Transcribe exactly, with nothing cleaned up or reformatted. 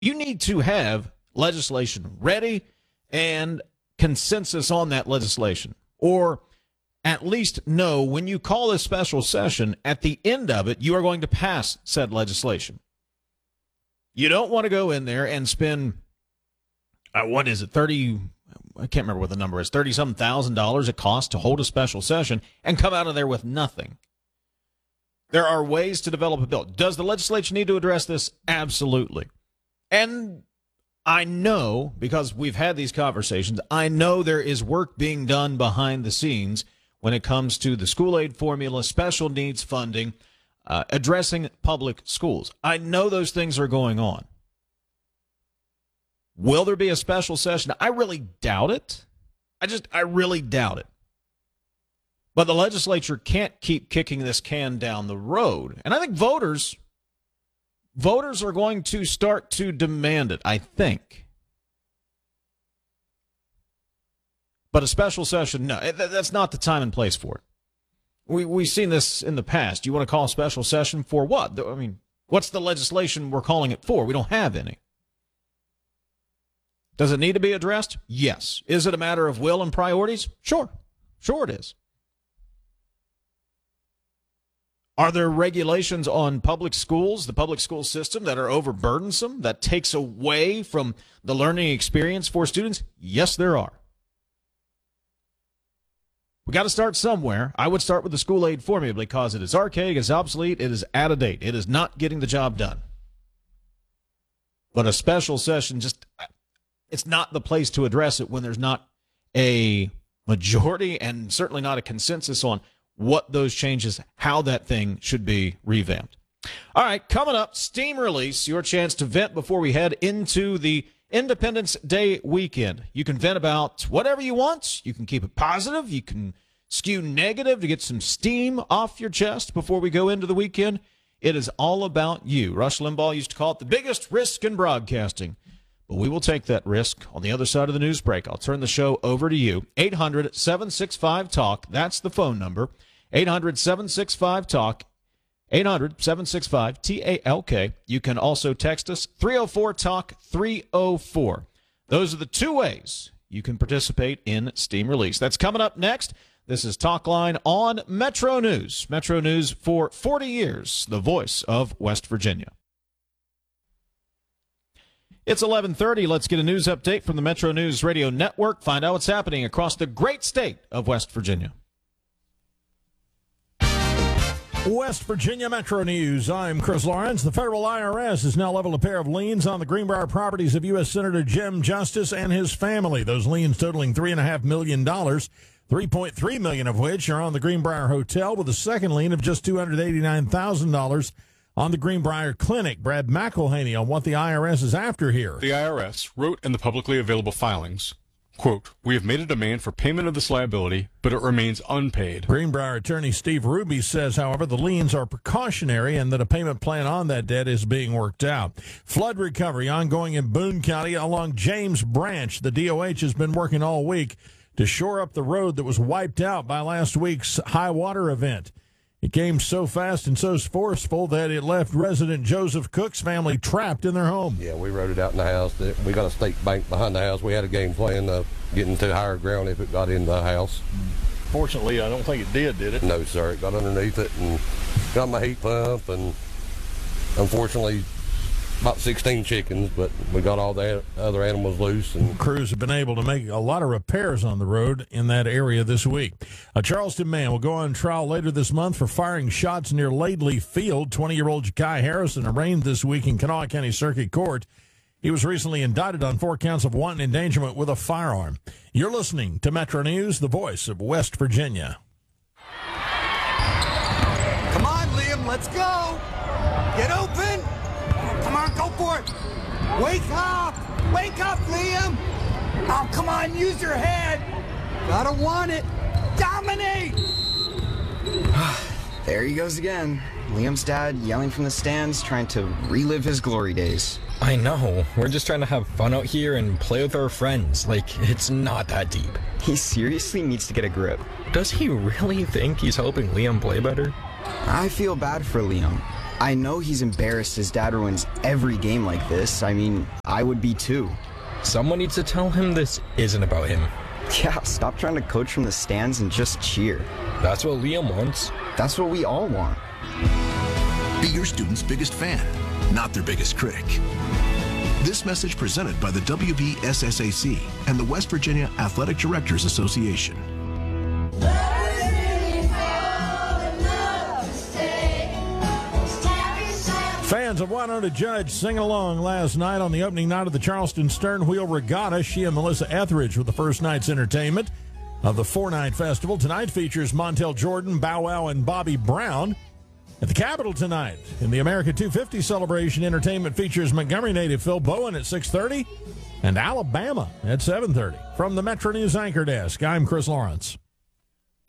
You need to have legislation ready and consensus on that legislation, or at least know when you call a special session, at the end of it, you are going to pass said legislation. You don't want to go in there and spend, uh, what is it, thirty, I can't remember what the number is, thirty-something thousand dollars it costs to hold a special session and come out of there with nothing. There are ways to develop a bill. Does the legislature need to address this? Absolutely. And I know, because we've had these conversations, I know there is work being done behind the scenes when it comes to the school aid formula, special needs funding, uh, addressing public schools. I know those things are going on. Will there be a special session? I really doubt it. I just, I really doubt it. But the legislature can't keep kicking this can down the road. And I think voters, voters are going to start to demand it, I think. But a special session, no, that's not the time and place for it. We, we've seen this in the past. You want to call a special session for what? I mean, what's the legislation we're calling it for? We don't have any. Does it need to be addressed? Yes. Is it a matter of will and priorities? Sure. Sure it is. Are there regulations on public schools, the public school system, that are overburdensome, that takes away from the learning experience for students? Yes, there are. We got to start somewhere. I would start with the school aid formula because it is archaic, it's obsolete, it is out of date. It is not getting the job done. But a special session, just, it's not the place to address it when there's not a majority and certainly not a consensus on what those changes, how that thing should be revamped. All right, coming up, Steam Release, your chance to vent before we head into the Independence Day weekend. You can vent about whatever you want. You can keep it positive. You can skew negative to get some steam off your chest before we go into the weekend. It is all about you. Rush Limbaugh used to call it the biggest risk in broadcasting. But we will take that risk on the other side of the news break. I'll turn the show over to you. eight hundred, seven six five, talk. That's the phone number. eight hundred, seven six five, talk. eight hundred, seven six five, T A L K. You can also text us, three oh four, talk, three oh four. Those are the two ways you can participate in Steam Release. That's coming up next. This is Talk Line on Metro News. Metro News for forty years, the voice of West Virginia. It's eleven thirty. Let's get a news update from the Metro News Radio Network. Find out what's happening across the great state of West Virginia. West Virginia Metro News. I'm Chris Lawrence. The federal I R S has now leveled a pair of liens on the Greenbrier properties of U S Senator Jim Justice and his family. Those liens totaling three point five million dollars, three point three million dollars of which are on the Greenbrier Hotel, with a second lien of just two hundred eighty-nine thousand dollars on the Greenbrier Clinic. Brad McElhaney on what the I R S is after here. The I R S wrote in the publicly available filings, quote, "We have made a demand for payment of this liability, but it remains unpaid." Greenbrier attorney Steve Ruby says, however, the liens are precautionary and that a payment plan on that debt is being worked out. Flood recovery ongoing in Boone County along James Branch. The D O H has been working all week to shore up the road that was wiped out by last week's high water event. It came so fast and so forceful that it left resident Joseph Cook's family trapped in their home. Yeah, we rode it out in the house. We got a stake bank behind the house. We had a game plan of getting to higher ground if it got in the house. Fortunately, I don't think it did, did it? No, sir. It got underneath it and got my heat pump, and unfortunately about sixteen chickens, but we got all the other animals loose. And crews have been able to make a lot of repairs on the road in that area this week. A Charleston man will go on trial later this month for firing shots near Laidley Field. twenty-year-old Ja'Kai Harrison arraigned this week in Kanawha County Circuit Court. He was recently indicted on four counts of wanton endangerment with a firearm. You're listening to Metro News, the voice of West Virginia. Come on, Liam, let's go. Get open. Come on, go for it. Wake up. Wake up, Liam. Oh, come on, use your head. Gotta want it. Dominate. There he goes again. Liam's dad yelling from the stands, trying to relive his glory days. I know. We're just trying to have fun out here and play with our friends. Like, it's not that deep. He seriously needs to get a grip. Does he really think he's helping Liam play better? I feel bad for Liam. I know he's embarrassed his dad ruins every game like this. I mean, I would be too. Someone needs to tell him this isn't about him. Yeah, stop trying to coach from the stands and just cheer. That's what Liam wants. That's what we all want. Be your student's biggest fan, not their biggest critic. This message presented by the W B S S A C and the West Virginia Athletic Directors Association. Fans of Wynonna Judge singing along last night on the opening night of the Charleston Stern Wheel Regatta. She and Melissa Etheridge with the first night's entertainment of the four-night festival. Tonight features Montel Jordan, Bow Wow, and Bobby Brown. At the Capitol tonight, in the America two fifty celebration, entertainment features Montgomery native Phil Bowen at six thirty and Alabama at seven thirty. From the Metro News Anchor Desk, I'm Chris Lawrence.